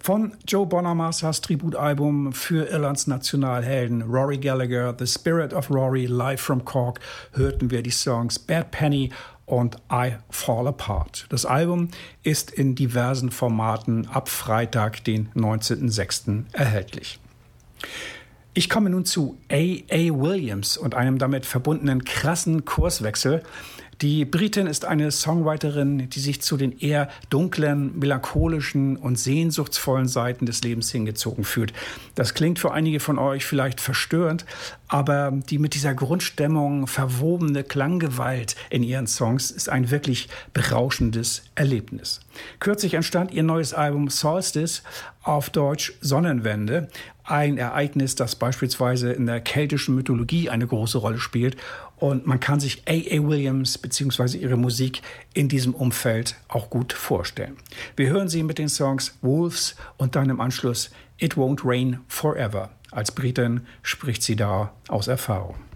Von Joe Bonamassas Tributalbum für Irlands Nationalhelden Rory Gallagher, The Spirit of Rory, live from Cork, hörten wir die Songs Bad Penny und I Fall Apart. Das Album ist in diversen Formaten ab Freitag, den 19.06. erhältlich. Ich komme nun zu A.A. Williams und einem damit verbundenen krassen Kurswechsel. Die Britin ist eine Songwriterin, die sich zu den eher dunklen, melancholischen und sehnsuchtsvollen Seiten des Lebens hingezogen fühlt. Das klingt für einige von euch vielleicht verstörend, aber die mit dieser Grundstimmung verwobene Klanggewalt in ihren Songs ist ein wirklich berauschendes Erlebnis. Kürzlich entstand ihr neues Album Solstice, auf Deutsch Sonnenwende, ein Ereignis, das beispielsweise in der keltischen Mythologie eine große Rolle spielt. Und man kann sich A.A. Williams bzw. ihre Musik in diesem Umfeld auch gut vorstellen. Wir hören sie mit den Songs Wolves und dann im Anschluss It Won't Rain Forever. Als Britin spricht sie da aus Erfahrung.